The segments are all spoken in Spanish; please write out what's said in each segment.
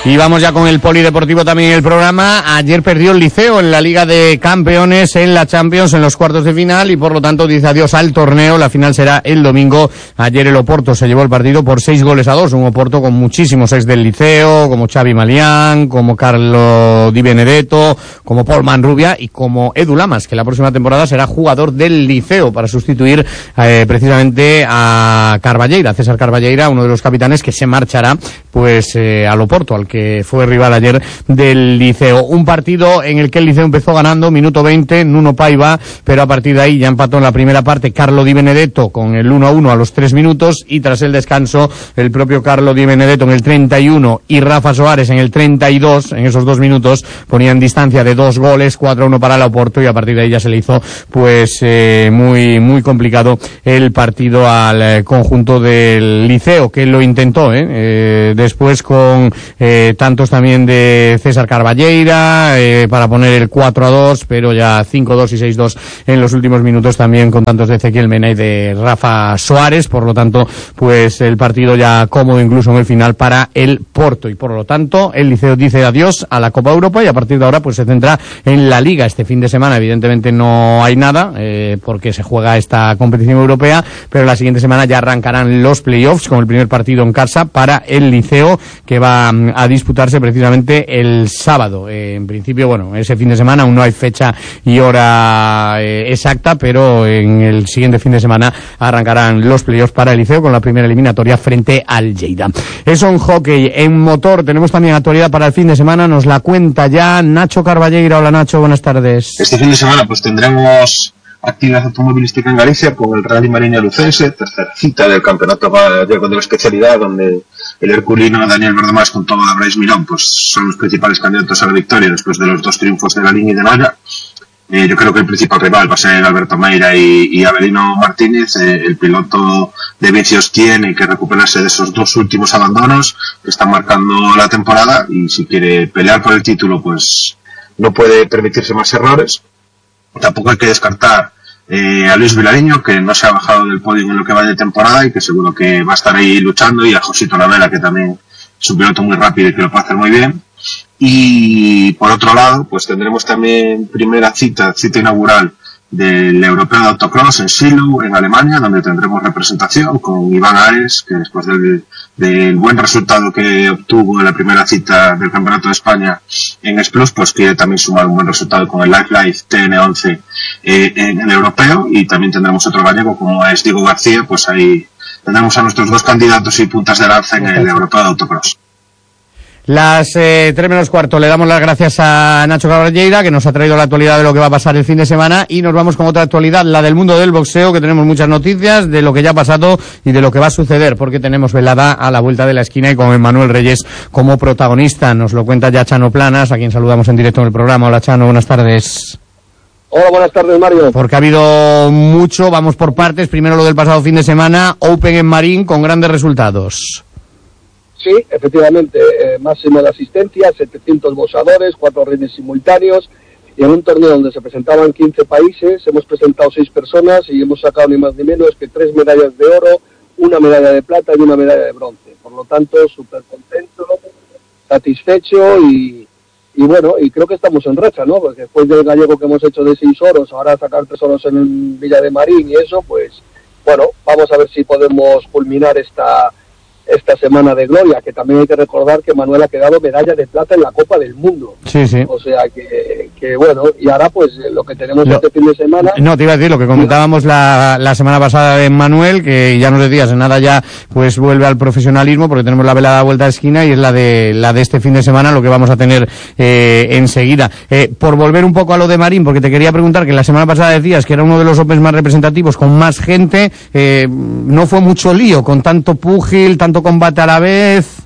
Y vamos ya con el polideportivo también en el programa. Ayer perdió el Liceo en la Liga de Campeones, en la Champions, en los cuartos de final, y por lo tanto dice adiós al torneo. La final será el domingo. Ayer el Oporto se llevó el partido por 6-2. Un Oporto con muchísimos ex del Liceo, como Xavi Malián, como Carlo Di Benedetto, como Paul Manrubia y como Edu Lamas, que la próxima temporada será jugador del Liceo para sustituir precisamente a Carballeira, César Carballeira, uno de los capitanes que se marchará pues al Oporto, al que fue rival ayer del Liceo. Un partido en el que el Liceo empezó ganando, minuto 20, Nuno Paiva, pero a partir de ahí ya empató en la primera parte Carlo Di Benedetto con el 1-1 a los 3 minutos, y tras el descanso el propio Carlo Di Benedetto en el 31 y Rafa Soares en el 32, en esos 2 minutos ponían distancia de 2 goles, 4-1 para el Oporto, y a partir de ahí ya se le hizo pues muy complicado el partido al conjunto del Liceo, que lo intentó después con tantos también de César Carballeira para poner el 4-2, pero ya 5-2 y 6-2 en los últimos minutos, también con tantos de Ezequiel Mena y de Rafa Soares. Por lo tanto, pues el partido ya cómodo incluso en el final para el Porto, y por lo tanto el Liceo dice adiós a la Copa Europa, y a partir de ahora pues se centra en la Liga. Este fin de semana evidentemente no hay nada porque se juega esta competición europea, pero la siguiente semana ya arrancarán los playoffs con el primer partido en casa para el Liceo, que va a disputarse precisamente el sábado. En principio, bueno, ese fin de semana aún no hay fecha y hora exacta, pero en el siguiente fin de semana arrancarán los playoffs para el Liceo con la primera eliminatoria frente al Lleida. Eso en hockey. En motor tenemos también actualidad para el fin de semana, nos la cuenta ya Nacho Carballeira. Hola Nacho, buenas tardes. Este fin de semana pues tendremos actividad automovilística en Galicia con el Rally Mariña Lucense, tercera cita del campeonato gallego de la especialidad, donde el herculino Daniel Verdomás con todo de Brais Mirón pues son los principales candidatos a la victoria después de los 2 triunfos de Galín y de Noya. Yo creo que el principal rival va a ser Alberto Meira y Avelino Martínez. El piloto de Vicios tiene que recuperarse de esos 2 últimos abandonos que están marcando la temporada, y si quiere pelear por el título pues no puede permitirse más errores. Tampoco hay que descartar a Luis Vilariño, que no se ha bajado del podio en lo que va de temporada y que seguro que va a estar ahí luchando, y a Josito Lavela, que también es un piloto muy rápido y que lo puede hacer muy bien. Y por otro lado pues tendremos también primera cita inaugural del Europeo de Autocross en Silo, en Alemania, donde tendremos representación con Iván Ares, que después del buen resultado que obtuvo en la primera cita del Campeonato de España en S-Plus, pues quiere también sumar un buen resultado con el Life TN11 en el Europeo. Y también tendremos otro gallego como es Diego García. Pues ahí tendremos a nuestros 2 candidatos y puntas de lanza en el Europeo de Autocross. Las 3 menos cuarto, le damos las gracias a Nacho Carballeira, que nos ha traído la actualidad de lo que va a pasar el fin de semana, y nos vamos con otra actualidad, la del mundo del boxeo, que tenemos muchas noticias de lo que ya ha pasado y de lo que va a suceder, porque tenemos velada a la vuelta de la esquina y con Emmanuel Reyes como protagonista. Nos lo cuenta ya Chano Planas, a quien saludamos en directo en el programa. Hola Chano, buenas tardes. Hola, buenas tardes, Mario. Porque ha habido mucho, vamos por partes. Primero lo del pasado fin de semana, Open en Marín con grandes resultados. Sí, efectivamente, máximo de asistencia, 700 boxadores, 4 rines simultáneos, y en un torneo donde se presentaban 15 países, hemos presentado 6 personas y hemos sacado ni más ni menos que 3 medallas de oro, 1 medalla de plata y 1 medalla de bronce. Por lo tanto, súper contento, satisfecho y bueno, y creo que estamos en racha, ¿no? Porque después del gallego que hemos hecho de 6 oros, ahora sacar 3 oros en Villa de Marín y eso, pues bueno, vamos a ver si podemos culminar esta semana de gloria, que también hay que recordar que Manuel ha quedado medalla de plata en la Copa del Mundo. Sí, sí. O sea que bueno, y ahora pues lo que tenemos este fin de semana... No, te iba a decir lo que comentábamos la semana pasada de Manuel, que ya nos decías, en nada ya pues vuelve al profesionalismo, porque tenemos la velada vuelta de esquina, y es la de este fin de semana lo que vamos a tener enseguida. Por volver un poco a lo de Marín, porque te quería preguntar, que la semana pasada decías que era uno de los Opens más representativos, con más gente, no fue mucho lío, con tanto púgil, tanto combate a la vez.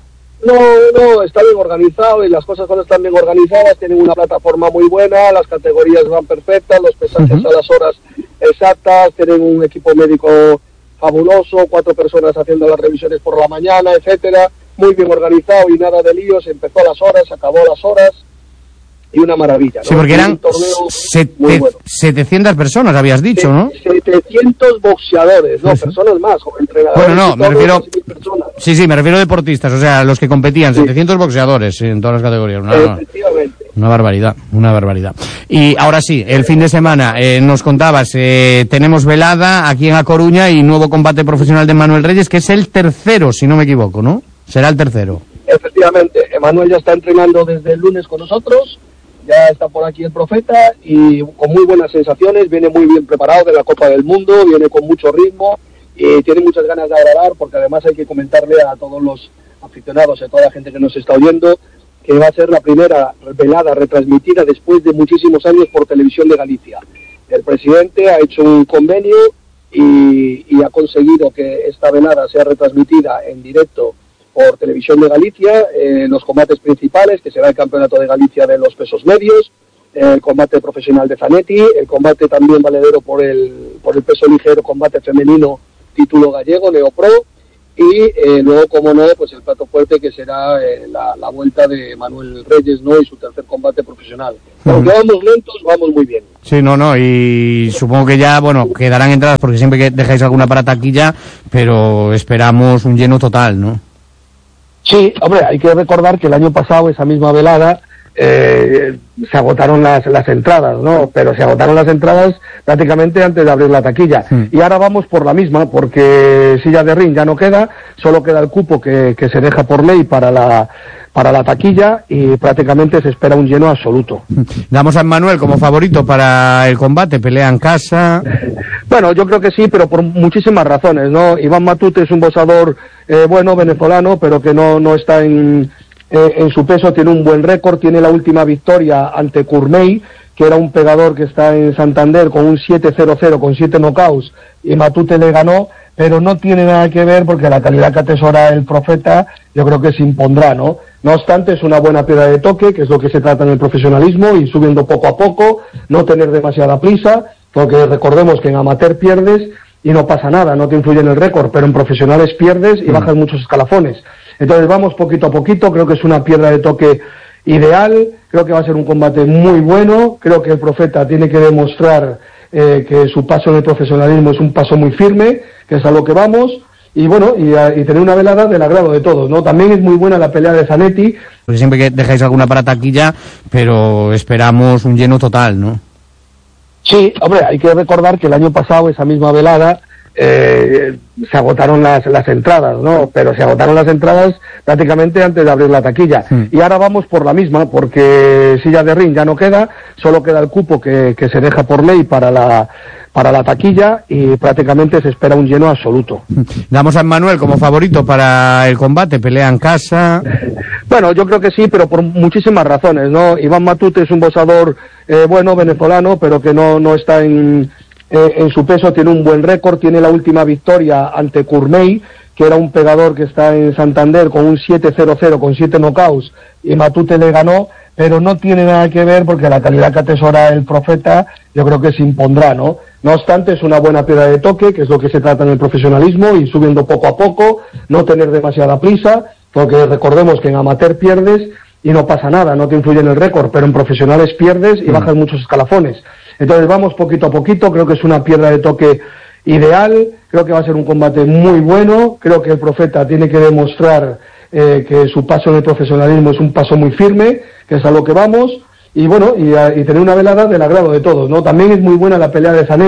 No, está bien organizado, y las cosas cuando están bien organizadas tienen una plataforma muy buena, las categorías van perfectas, los pesajes a las horas exactas, tienen un equipo médico fabuloso, 4 personas haciendo las revisiones por la mañana, etcétera, muy bien organizado y nada de líos, empezó a las horas, acabó a las horas, y una maravilla, ¿no? Sí, porque eran muy bueno. 700 personas, habías dicho, ¿no? 700 boxeadores, no, personas más, entrenadores. Bueno, no, me refiero... Sí, me refiero a deportistas, o sea, los que competían, 700 boxeadores en todas las categorías. Efectivamente. Una barbaridad. Y ahora sí, el fin de semana, nos contabas, tenemos velada aquí en A Coruña y nuevo combate profesional de Manuel Reyes, que es el tercero, si no me equivoco, ¿no? Será el tercero. Efectivamente, Emanuel ya está entrenando desde el lunes con nosotros, ya está por aquí el Profeta y con muy buenas sensaciones, viene muy bien preparado de la Copa del Mundo, viene con mucho ritmo y tiene muchas ganas de agradar, porque además hay que comentarle a todos los aficionados, a toda la gente que nos está oyendo, que va a ser la primera velada retransmitida después de muchísimos años por Televisión de Galicia. El presidente ha hecho un convenio y ha conseguido que esta velada sea retransmitida en directo por Televisión de Galicia, los combates principales, que será el Campeonato de Galicia de los pesos medios, el combate profesional de Zanetti, el combate también valedero por el peso ligero, combate femenino, título gallego, Neopro, y luego, como no, pues el plato fuerte, que será la vuelta de Manuel Reyes, ¿no?, y su tercer combate profesional. Aunque vamos lentos, vamos muy bien. Sí, y supongo que ya, quedarán entradas, porque siempre que dejáis alguna para taquilla, pero esperamos un lleno total, ¿no? Sí, hombre, hay que recordar que el año pasado, esa misma velada, se agotaron las entradas, ¿no? Pero se agotaron las entradas prácticamente antes de abrir la taquilla. Y ahora vamos por la misma, porque silla de ring ya no queda, solo queda el cupo que se deja por ley para la taquilla y prácticamente se espera un lleno absoluto. Damos a Manuel como favorito para el combate, pelea en casa. Bueno, yo creo que sí, pero por muchísimas razones, ¿no? Iván Matute es un boxador venezolano, pero que no está en su peso, tiene un buen récord, tiene la última victoria ante Curmey, que era un pegador que está en Santander con un 7-0-0, con 7 knockouts, y Matute le ganó, pero no tiene nada que ver porque la calidad que atesora el Profeta yo creo que se impondrá, ¿no? No obstante, es una buena piedra de toque, que es lo que se trata en el profesionalismo, y subiendo poco a poco, no tener demasiada prisa, porque recordemos que en amateur pierdes y no pasa nada, no te influye en el récord, pero en profesionales pierdes y bajas muchos escalafones. Entonces vamos poquito a poquito, creo que es una piedra de toque ideal, creo que va a ser un combate muy bueno, creo que el Profeta tiene que demostrar que su paso en el profesionalismo es un paso muy firme, que es a lo que vamos, y bueno, y tener una velada del agrado de todos, ¿no? También es muy buena la pelea de Zanetti. Porque siempre que dejáis alguna para taquilla, pero esperamos un lleno total, ¿no? Sí, hombre, hay que recordar que el año pasado, esa misma velada, se agotaron las entradas, ¿no? Pero se agotaron las entradas prácticamente antes de abrir la taquilla. Y ahora vamos por la misma, porque silla de ring ya no queda, solo queda el cupo que se deja por ley para la taquilla y prácticamente se espera un lleno absoluto. Damos a Manuel como favorito para el combate, pelea en casa. Bueno, yo creo que sí, pero por muchísimas razones, ¿no? Iván Matute es un boxador venezolano, pero que no está en su peso, tiene un buen récord, tiene la última victoria ante Curmey, que era un pegador que está en Santander con un 7-0-0, con 7 knockouts, y Matute le ganó, pero no tiene nada que ver porque la calidad que atesora el Profeta yo creo que se impondrá, ¿no? No obstante, es una buena piedra de toque, que es lo que se trata en el profesionalismo, y subiendo poco a poco, no tener demasiada prisa, porque recordemos que en amateur pierdes y no pasa nada, no te influye en el récord, pero en profesionales pierdes y bajas muchos escalafones. Entonces vamos poquito a poquito, creo que es una piedra de toque ideal, creo que va a ser un combate muy bueno, creo que el Profeta tiene que demostrar que su paso en el profesionalismo es un paso muy firme, que es a lo que vamos, y bueno, y tener una velada del agrado de todos, ¿no? También es muy buena la pelea de Zanetti.